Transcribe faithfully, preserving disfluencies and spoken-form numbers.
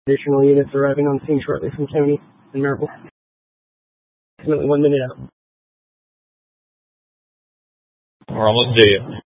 Additional units arriving on scene shortly from County and Marble. Approximately one minute out. We're almost there.